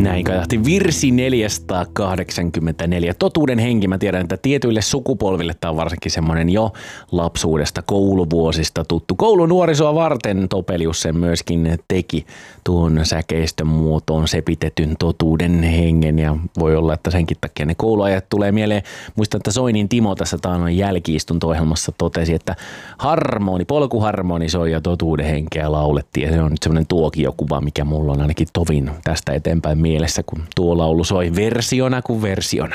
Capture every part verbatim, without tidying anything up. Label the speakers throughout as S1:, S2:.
S1: Näin kajahti virsi neljäsataakahdeksankymmentäneljä. Totuuden henki. Mä tiedän, että tietyille sukupolville tämä on varsinkin semmoinen jo lapsuudesta, kouluvuosista tuttu. Koulunuorisoa varten Topelius sen myöskin teki tuon säkeistön muotoon sepitetyn totuuden hengen. Ja voi olla, että senkin takia ne kouluajat tulee mieleen. Muistan, että Soinin Timo tässä taannoin jälki-istunto-ohjelmassa totesi, että harmoni, polkuharmoni soi ja totuuden henkeä laulettiin. Ja se on nyt semmoinen tuokiokuva, mikä mulla on ainakin tovin tästä eteenpäin mielessä, kun tuo laulu soi versiona kuin versiona.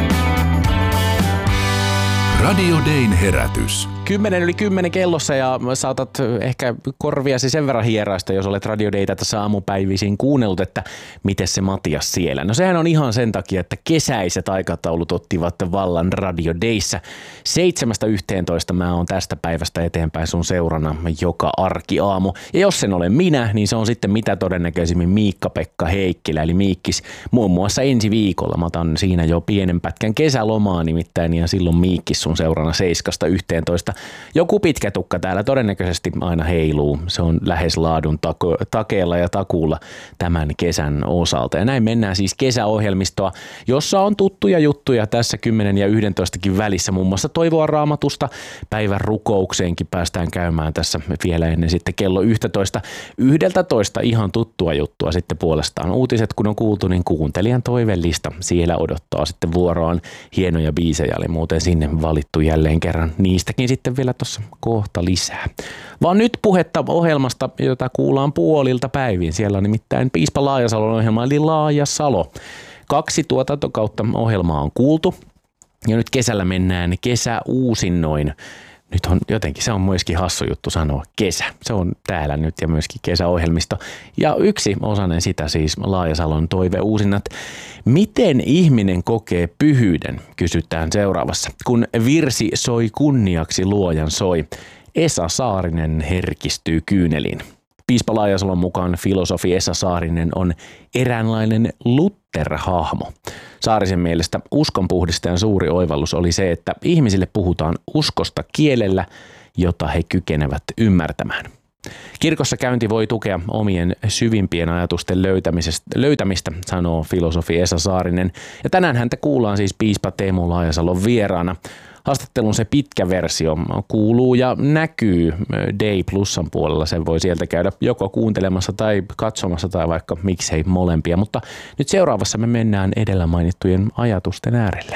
S2: Radio Dayn herätys.
S1: Kymmenen yli kymmenen kellossa ja saatat ehkä korviasi sen verran hieraista, jos olet Radio Daytä tässä aamupäivisin kuunnellut, että miten se Matias siellä. No sehän on ihan sen takia, että kesäiset aikataulut ottivat vallan Radio Dayssä. Seitsemästä yhteentoista mä oon tästä päivästä eteenpäin sun seurana joka arkiaamu. Ja jos sen olen minä, niin se on sitten mitä todennäköisimmin Miikka-Pekka Heikkilä, eli Miikkis. Muun muassa ensi viikolla mä otan siinä jo pienen pätkän kesälomaa nimittäin, ja silloin Miikkis sun seurana seiskasta yhteentoista. Joku pitkä tukka täällä todennäköisesti aina heiluu. Se on lähes laadun tako- takeella ja takuulla tämän kesän osalta. Ja näin mennään siis kesäohjelmistoa, jossa on tuttuja juttuja tässä kymmenen ja yksitoista välissä. Muun muassa toivoa Raamatusta. Päivän rukoukseenkin päästään käymään tässä vielä ennen sitten kello yksitoista. yksitoista ihan tuttua juttua sitten puolestaan. Uutiset kun on kuultu, niin kuuntelijan toivellista. Siellä odottaa sitten vuoroaan hienoja biisejä, eli muuten sinne valittu jälleen kerran. Niistäkin sitten vielä tuossa kohta lisää. Vaan nyt puhetta ohjelmasta, jota kuullaan puolilta päivin. Siellä on nimittäin Piispa Laajasalon ohjelma, eli Laajasalo. Kaksi tuotantokautta ohjelmaa on kuultu. Ja nyt kesällä mennään kesäuusinnoin. Nyt on jotenkin, se on myöskin hassu juttu sanoa kesä. Se on täällä nyt ja myöskin kesäohjelmisto. Ja yksi osainen sitä siis Laajasalon toiveuusinnat. Miten ihminen kokee pyhyyden, kysytään seuraavassa. Kun virsi soi kunniaksi luojan soi, Esa Saarinen herkistyy kyyneliin. Piispa Laajasalon mukaan filosofi Esa Saarinen on eräänlainen Luther-hahmo. Saarisen mielestä uskonpuhdistajan suuri oivallus oli se, että ihmisille puhutaan uskosta kielellä, jota he kykenevät ymmärtämään. Kirkossa käynti voi tukea omien syvimpien ajatusten löytämistä, sanoo filosofi Esa Saarinen. Ja tänään häntä kuullaan siis piispa Teemu Laajasalon vieraana. Haastattelun se pitkä versio kuuluu ja näkyy Day Plusan puolella. Sen voi sieltä käydä joko kuuntelemassa tai katsomassa tai vaikka miksei molempia. Mutta nyt seuraavassa me mennään edellä mainittujen ajatusten äärelle.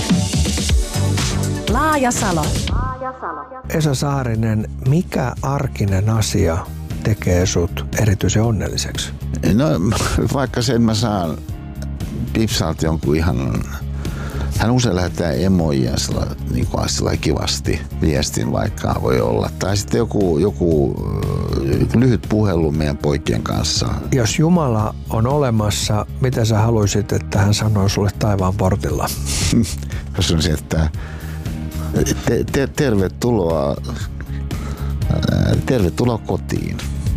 S3: Laajasalo.
S4: Esa Saarinen, mikä arkinen asia tekee sut erityisen onnelliseksi?
S5: No vaikka sen mä saan Pipsalta jonkun ihan... Hän usein lähettää emoja niin kuin kivasti viestin vaikka voi olla. Tai sitten joku, joku lyhyt puhelu meidän poikien kanssa.
S4: Jos Jumala on olemassa, mitä sä haluaisit, että hän sanoo sulle taivaan portilla?
S5: Mä sanoisin, että te, te, tervetuloa, tervetuloa kotiin.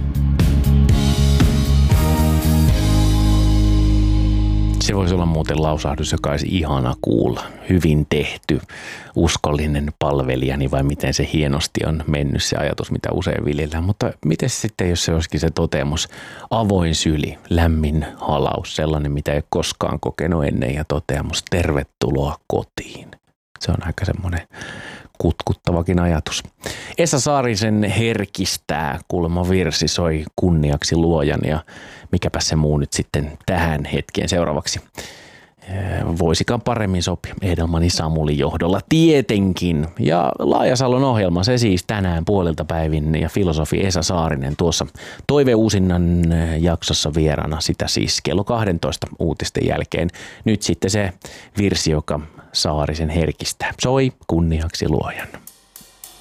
S1: Se voisi olla muuten lausahdus, joka olisi ihana kuulla. Hyvin tehty, uskollinen palvelijani vai miten se hienosti on mennyt se ajatus, mitä usein viljellään. Mutta miten sitten, jos se olisikin se toteamus, avoin syli, lämmin halaus, sellainen, mitä ei ole koskaan kokenut ennen ja toteamus, tervetuloa kotiin. Se on aika semmoinen kutkuttavakin ajatus. Esa Saarisen herkistää, kuulemma virsi soi kunniaksi luojan ja mikäpä se muu nyt sitten tähän hetkeen seuraavaksi. Voisikaan paremmin sopia Edelmani Samulin johdolla tietenkin. Ja Laajasalon ohjelma, se siis tänään puolilta päivin ja filosofi Esa Saarinen tuossa toiveuusinnan jaksossa vieraana. Sitä siis kello kaksitoista uutisten jälkeen. Nyt sitten se virsi, joka Saarisen herkistää. Soi kunniaksi luojan.